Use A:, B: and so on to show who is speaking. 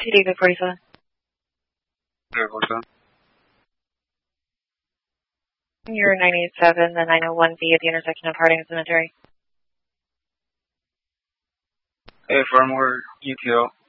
A: Taxi David 47.
B: David 47.
A: You're 987, the 901B at the intersection of Harding and Cemetery.
B: Hey, Farmore, ETL.